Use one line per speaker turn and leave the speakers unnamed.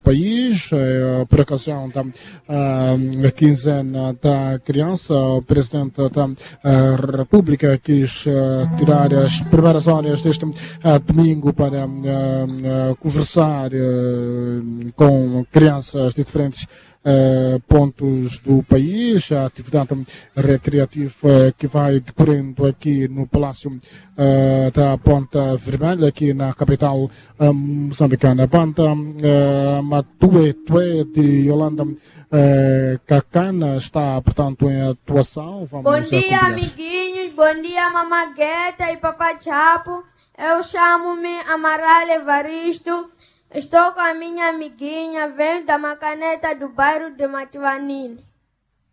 país. Por ocasião da quinzena da criança, o Presidente da República quis tirar as primeiras horas deste domingo para conversar com crianças de diferentes pontos do país. A atividade recreativa que vai decorrendo aqui no Palácio da Ponta Vermelha, aqui na capital moçambicana. A banda Matuetue de Yolanda Cacana está, portanto, em atuação. Vamos
bom dia, amiguinhos. Bom dia, Mamagueta e Papá Chapo. Eu chamo-me Amaral Evaristo. Estou com a minha amiguinha, venho da Macaneta do bairro de Mativanini.